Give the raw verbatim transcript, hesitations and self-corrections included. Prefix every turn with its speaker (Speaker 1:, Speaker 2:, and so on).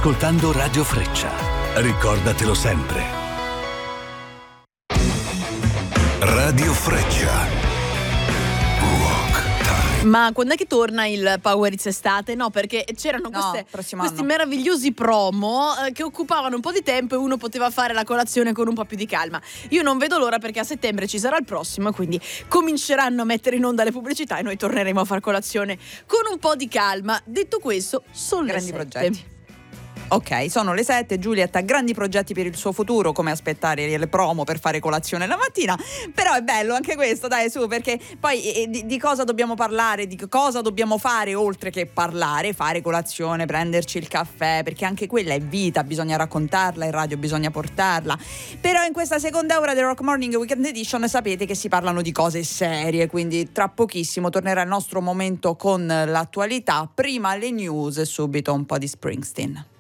Speaker 1: ascoltando Radio Freccia. Ricordatelo sempre. Radio Freccia.
Speaker 2: Ma quando è che torna il Power It's Estate? No, perché c'erano
Speaker 3: No,
Speaker 2: queste,
Speaker 3: prossimo
Speaker 2: questi
Speaker 3: anno.
Speaker 2: meravigliosi promo eh, che occupavano un po' di tempo e uno poteva fare la colazione con un po' più di calma. Io non vedo l'ora perché a settembre ci sarà il prossimo e quindi cominceranno a mettere in onda le pubblicità e noi torneremo a far colazione con un po' di calma. Detto questo, sono le
Speaker 3: Grandi
Speaker 2: sette.
Speaker 3: progetti. Ok, sono le sette. Giulietta ha grandi progetti per il suo futuro, come aspettare le promo per fare colazione la mattina. Però è bello anche questo, dai, su, perché poi eh, di, di cosa dobbiamo parlare, di cosa dobbiamo fare oltre che parlare, fare colazione, prenderci il caffè, perché anche quella è vita, bisogna raccontarla, in radio bisogna portarla. Però in questa seconda ora del Rock Morning Weekend Edition sapete che si parlano di cose serie, quindi tra pochissimo tornerà il nostro momento con l'attualità. Prima le news e subito un po' di Springsteen.